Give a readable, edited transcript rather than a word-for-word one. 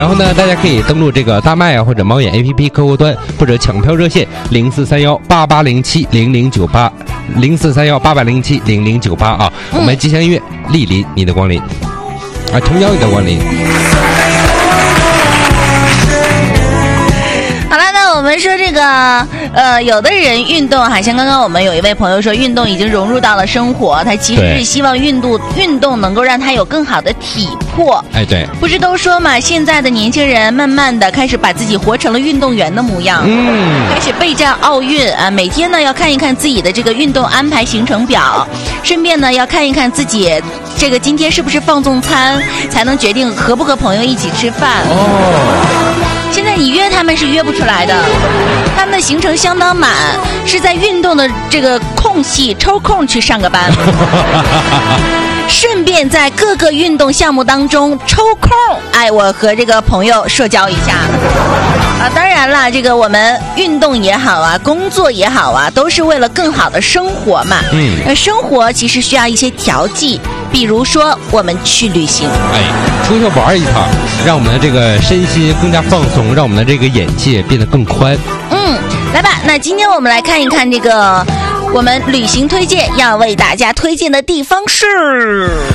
然后呢，大家可以登录这个大麦啊或者猫眼 APP 客户端，或者抢票热线043188070098，043188070098啊。我们吉祥音乐莅临你的光临，啊，诚邀你的光临。 好了，那我们说这个有的人运动哈，像刚刚我们有一位朋友说，运动已经融入到了生活，他其实是希望运动能够让他有更好的体魄。 哎，对， 不是都说嘛，现在的年轻人慢慢的开始把自己活成了运动员的模样，开始备战奥运啊，每天呢要看一看自己的这个运动安排行程表，顺便呢要看一看自己这个今天是不是放纵餐，才能决定和不和朋友一起吃饭。现在你约他们是约不出来的，他们的行程相当满，是在运动的这个空隙抽空去上个班，顺便在各个运动项目当中抽空，哎，我和这个朋友社交一下。当然了，这个我们运动也好啊，工作也好啊，都是为了更好的生活嘛。生活其实需要一些调剂，比如说我们去旅行， 出去玩一趟，让我们的这个身心更加放松，让我们的这个眼界变得更宽。 来吧，那今天我们来看一看这个我们旅行推荐要为大家推荐的地方是。